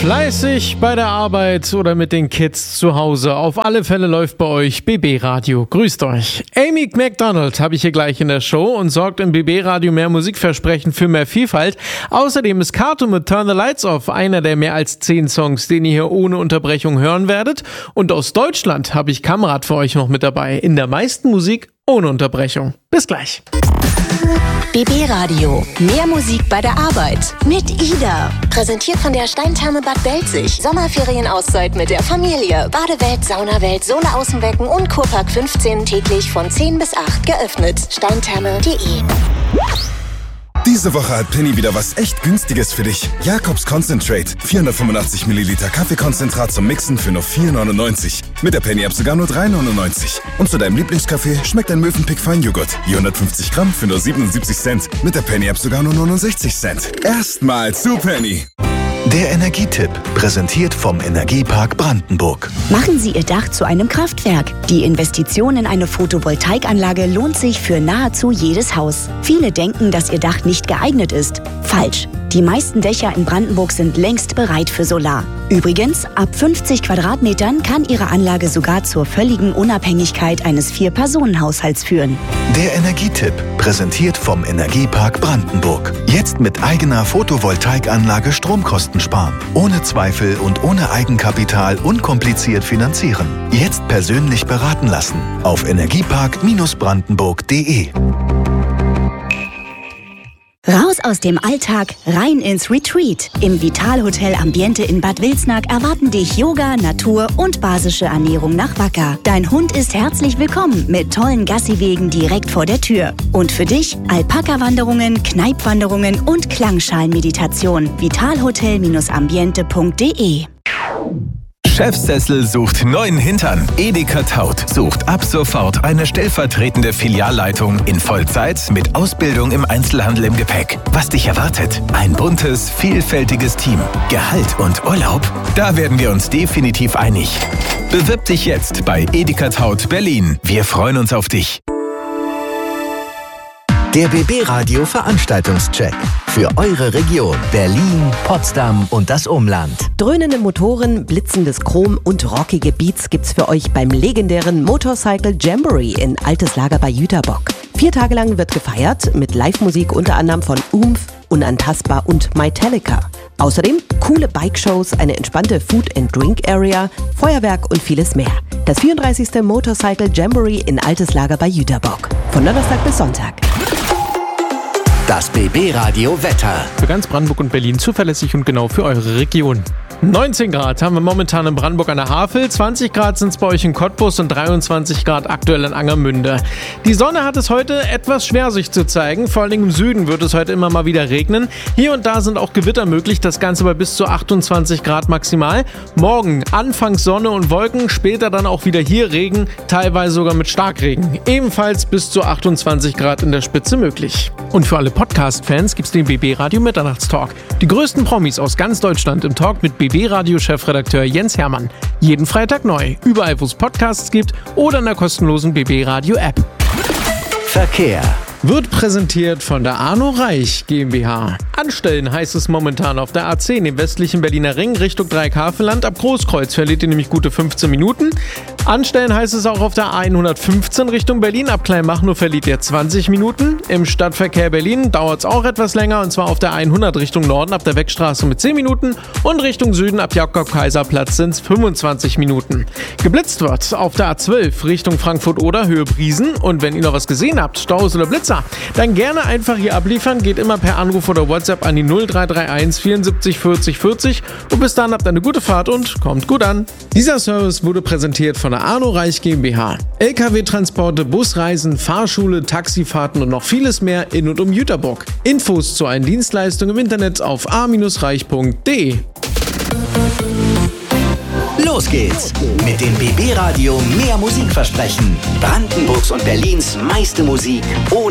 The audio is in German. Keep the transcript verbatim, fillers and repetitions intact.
Fleißig bei der Arbeit oder mit den Kids zu Hause. Auf alle Fälle läuft bei euch B B-Radio. Grüßt euch. Amy McDonald habe ich hier gleich in der Show und sorgt im B B-Radio mehr Musikversprechen für mehr Vielfalt. Außerdem ist Kato mit Turn the Lights Off einer der mehr als zehn Songs, den ihr hier ohne Unterbrechung hören werdet. Und aus Deutschland habe ich Kamerad für euch noch mit dabei. In der meisten Musik ohne Unterbrechung. Bis gleich. B B-Radio. Mehr Musik bei der Arbeit. Mit Ida. Präsentiert von der Steintherme Bad Belzig. Sommerferienauszeit mit der Familie. Badewelt, Saunawelt, Sohle-Außenbecken und Kurpark fünfzehn täglich von zehn bis acht geöffnet. steintherme punkt de. Diese Woche hat Penny wieder was echt Günstiges für dich. Jakobs Concentrate. vierhundertfünfundachtzig Milliliter Kaffeekonzentrat zum Mixen für nur vier neunundneunzig. Mit der Penny-App sogar nur drei neunundneunzig. Und zu deinem Lieblingskaffee schmeckt ein Mövenpick Feinjoghurt. Je hundertfünfzig Gramm für nur siebenundsiebzig Cent. Mit der Penny-App sogar nur neunundsechzig Cent. Erstmal zu Penny. Der Energietipp, präsentiert vom Energiepark Brandenburg. Machen Sie Ihr Dach zu einem Kraftwerk. Die Investition in eine Photovoltaikanlage lohnt sich für nahezu jedes Haus. Viele denken, dass Ihr Dach nicht geeignet ist. Falsch. Die meisten Dächer in Brandenburg sind längst bereit für Solar. Übrigens, ab fünfzig Quadratmetern kann Ihre Anlage sogar zur völligen Unabhängigkeit eines Vier-Personen-Haushalts führen. Der Energietipp, präsentiert vom Energiepark Brandenburg. Jetzt mit eigener Photovoltaikanlage Stromkosten sparen. Ohne Zweifel und ohne Eigenkapital unkompliziert finanzieren. Jetzt persönlich beraten lassen. Auf energiepark brandenburg punkt de. Raus aus dem Alltag, rein ins Retreat. Im Vital-Hotel Ambiente in Bad Wilsnack erwarten dich Yoga, Natur und basische Ernährung nach Wacker. Dein Hund ist herzlich willkommen mit tollen Gassiwegen direkt vor der Tür. Und für dich Alpaka-Wanderungen, Kneipwanderungen und Klangschalenmeditation. vitalhotel ambiente punkt de. Chefsessel sucht neuen Hintern. Edeka Taut sucht ab sofort eine stellvertretende Filialleitung in Vollzeit mit Ausbildung im Einzelhandel im Gepäck. Was dich erwartet? Ein buntes, vielfältiges Team. Gehalt und Urlaub? Da werden wir uns definitiv einig. Bewirb dich jetzt bei Edeka Taut Berlin. Wir freuen uns auf dich. Der B B-Radio Veranstaltungscheck für eure Region Berlin, Potsdam und das Umland. Dröhnende Motoren, blitzendes Chrom und rockige Beats gibt's für euch beim legendären Motorcycle Jamboree in Altes Lager bei Jüterbock. Vier Tage lang wird gefeiert mit Live-Musik unter anderem von Oomph, Unantastbar und Metallica. Außerdem coole Bike-Shows, eine entspannte Food-and-Drink-Area, Feuerwerk und vieles mehr. Das vierunddreißigste Motorcycle Jamboree in Altes Lager bei Jüterbock. Von Donnerstag bis Sonntag. Das B B-Radio Wetter. Für ganz Brandenburg und Berlin zuverlässig und genau für eure Region. neunzehn Grad haben wir momentan in Brandenburg an der Havel, zwanzig Grad sind es bei euch in Cottbus und dreiundzwanzig Grad aktuell in Angermünde. Die Sonne hat es heute etwas schwer sich zu zeigen, vor allem im Süden wird es heute immer mal wieder regnen. Hier und da sind auch Gewitter möglich, das Ganze bei bis zu achtundzwanzig Grad maximal. Morgen anfangs Sonne und Wolken, später dann auch wieder hier Regen, teilweise sogar mit Starkregen. Ebenfalls bis zu achtundzwanzig Grad in der Spitze möglich. Und für alle Podcast-Fans gibt's den B B-Radio Mitternachtstalk. Die größten Promis aus ganz Deutschland im Talk mit B B-Radio-Chefredakteur Jens Hermann. Jeden Freitag neu, überall wo es Podcasts gibt oder in der kostenlosen B B-Radio-App. Verkehr. Wird präsentiert von der Arno Reich GmbH. Anstellen heißt es momentan auf der A zehn im westlichen Berliner Ring Richtung Dreieckhavelland. Ab Großkreuz verliert ihr nämlich gute fünfzehn Minuten. Anstellen heißt es auch auf der A hundertfünfzehn Richtung Berlin. Ab Kleinmachnow verliert ihr zwanzig Minuten. Im Stadtverkehr Berlin dauert es auch etwas länger und zwar auf der hundert Richtung Norden ab der Weckstraße mit zehn Minuten und Richtung Süden ab Jakob-Kaiser-Platz sind es fünfundzwanzig Minuten. Geblitzt wird auf der A zwölf Richtung Frankfurt-Oder Höhe Briesen und wenn ihr noch was gesehen habt, Staus oder Blitzer, dann gerne einfach hier abliefern, geht immer per Anruf oder WhatsApp an die null drei drei eins vierundsiebzig vierzig vierzig und bis dann habt eine gute Fahrt und kommt gut an. Dieser Service wurde präsentiert von der Arno Reich GmbH. L K W-Transporte, Busreisen, Fahrschule, Taxifahrten und noch vieles mehr in und um Jüterbock. Infos zu allen Dienstleistungen im Internet auf a reich punkt de. Los geht's mit dem B B-Radio mehr Musikversprechen. Brandenburgs und Berlins meiste Musik ohne